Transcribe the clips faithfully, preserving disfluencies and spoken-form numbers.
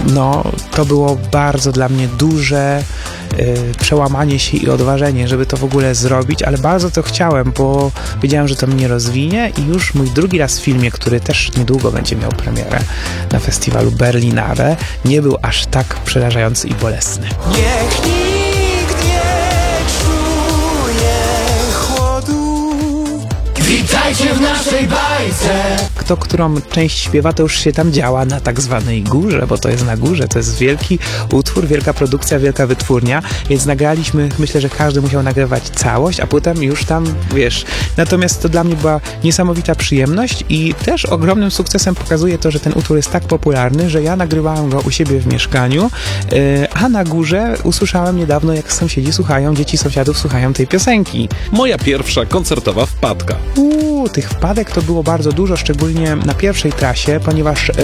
no to było bardzo dla mnie duże y, przełamanie się i odważenie, żeby to w ogóle zrobić, ale bardzo to chciałem, bo wiedziałem, że to mnie rozwinie i już mój drugi raz w filmie, który też niedługo będzie miał premierę na festiwalu Berlinale, nie był aż tak przerażający i bolesny. Niech nikt nie czuje chłodu. Witajcie w naszej bajce. Kto którą część śpiewa, to już się tam działa na tak zwanej górze, bo to jest na górze, to jest wielki utwór, wielka produkcja, wielka wytwórnia, więc nagraliśmy, myślę, że każdy musiał nagrywać całość, a potem już tam, wiesz, natomiast to dla mnie była niesamowita przyjemność i też ogromnym sukcesem pokazuje to, że ten utwór jest tak popularny, że ja nagrywałem go u siebie w mieszkaniu, yy, a na górze usłyszałem niedawno, jak sąsiedzi słuchają, dzieci sąsiadów słuchają tej piosenki. Moja pierwsza koncertowa wpadka. Uuu, tych wpadek to było bardzo dużo, szczególnie na pierwszej trasie, ponieważ y, y,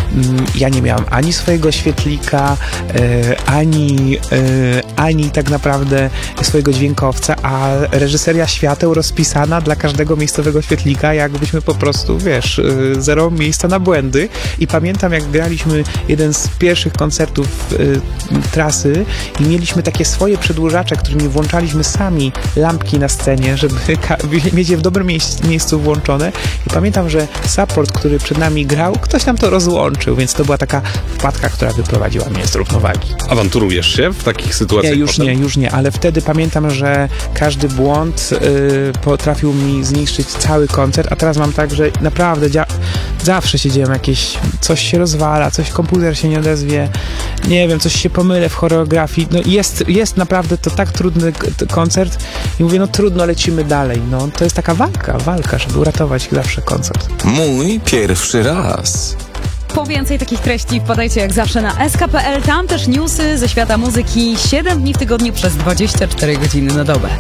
ja nie miałam ani swojego świetlika, y, ani, y, ani tak naprawdę swojego dźwiękowca, a reżyseria świateł rozpisana dla każdego miejscowego świetlika, jakbyśmy po prostu, wiesz, y, zero miejsca na błędy. I pamiętam, jak graliśmy jeden z pierwszych koncertów y, trasy i mieliśmy takie swoje przedłużacze, którymi włączaliśmy sami lampki na scenie, żeby mieć je w dobrym miejscu, miejscu włączone. I pamiętam, że support, który przed nami grał, ktoś nam to rozłączył, więc to była taka wpadka, która wyprowadziła mnie z równowagi. Awanturujesz się w takich sytuacjach? Nie, już potem? nie, już nie, ale wtedy pamiętam, że każdy błąd y, potrafił mi zniszczyć cały koncert, a teraz mam tak, że naprawdę dzia- zawsze się dzieją jakieś, coś się rozwala, coś, komputer się nie odezwie, nie wiem, coś się pomylę w choreografii, no jest, jest naprawdę to tak trudny k- koncert i mówię, no trudno, lecimy dalej, no to jest taka walka, walka, żeby uratować zawsze koncert. Mój pierwszy raz. Po więcej takich treści wpadajcie jak zawsze na es ka kropka pe el, tam też newsy ze świata muzyki siedem dni w tygodniu przez dwadzieścia cztery godziny na dobę.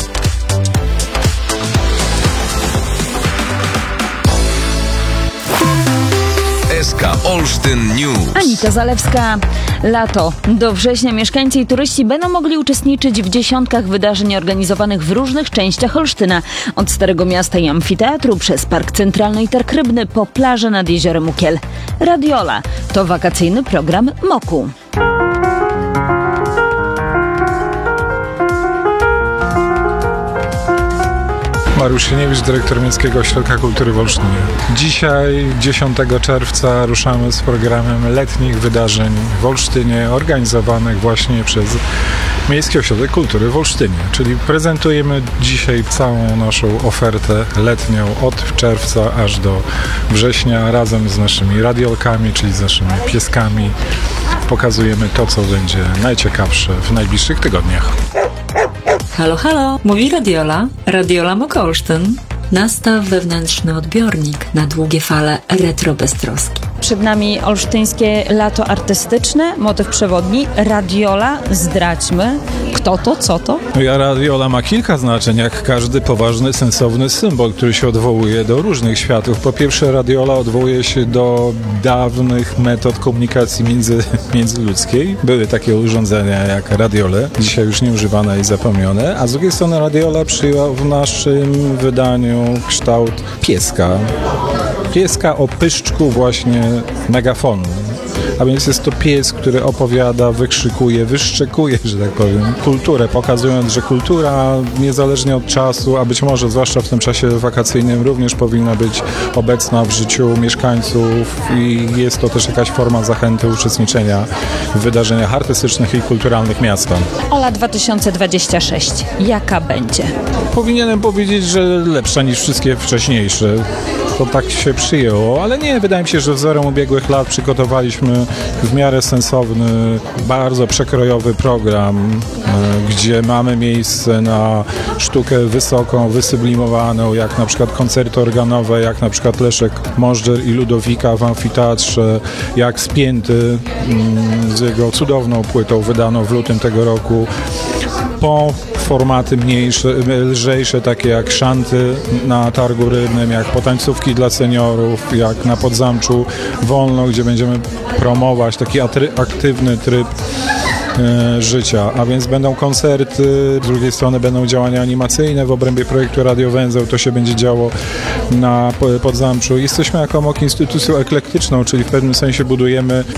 S K Olsztyn News. Anita Zalewska. Lato. Do września mieszkańcy i turyści będą mogli uczestniczyć w dziesiątkach wydarzeń organizowanych w różnych częściach Olsztyna. Od Starego Miasta i Amfiteatru przez Park Centralny i Targ Rybny po plażę nad Jeziorem Ukiel. Radiola to wakacyjny program moku. Mariusz Sieniewicz, dyrektor Miejskiego Ośrodka Kultury w Olsztynie. Dzisiaj, dziesiątego czerwca, ruszamy z programem letnich wydarzeń w Olsztynie, organizowanych właśnie przez Miejski Ośrodek Kultury w Olsztynie. Czyli prezentujemy dzisiaj całą naszą ofertę letnią od czerwca aż do września razem z naszymi radiolkami, czyli z naszymi pieskami. Pokazujemy to, co będzie najciekawsze w najbliższych tygodniach. Halo, halo, mówi Radiola, Radiola Moko Olsztyn. Nastaw wewnętrzny odbiornik na długie fale retro beztroski. Przed nami olsztyńskie lato artystyczne, motyw przewodni, radiola, zdradźmy. Kto to, co to? Radiola ma kilka znaczeń, jak każdy poważny, sensowny symbol, który się odwołuje do różnych światów. Po pierwsze, radiola odwołuje się do dawnych metod komunikacji między, międzyludzkiej. Były takie urządzenia jak radiole, dzisiaj już nieużywane i zapomniane, a z drugiej strony radiola przyjęła w naszym wydaniu kształt pieska. Pieska o pyszczku właśnie megafonu. A więc jest to pies, który opowiada, wykrzykuje, wyszczekuje, że tak powiem, kulturę, pokazując, że kultura niezależnie od czasu, a być może zwłaszcza w tym czasie wakacyjnym również powinna być obecna w życiu mieszkańców i jest to też jakaś forma zachęty uczestniczenia w wydarzeniach artystycznych i kulturalnych miasta. Ola dwa tysiące dwadzieścia sześć. Jaka będzie? Powinienem powiedzieć, że lepsza niż wszystkie wcześniejsze. To tak się przyjęło, ale nie, wydaje mi się, że wzorem ubiegłych lat przygotowaliśmy w miarę sensowny, bardzo przekrojowy program, gdzie mamy miejsce na sztukę wysoką, wysublimowaną, jak na przykład koncerty organowe, jak na przykład Leszek Możdżer i Ludowika w Amfiteatrze, jak Spięty z jego cudowną płytą wydaną w lutym tego roku, po formaty mniejsze, lżejsze, takie jak szanty na Targu Rybnym, jak potańcówki dla seniorów, jak na Podzamczu Wolno, gdzie będziemy promować taki aktywny tryb e, życia, a więc będą koncerty, z drugiej strony będą działania animacyjne w obrębie projektu Radio Węzeł, to się będzie działo na Podzamczu. Jesteśmy jako M O K instytucją eklektyczną, czyli w pewnym sensie budujemy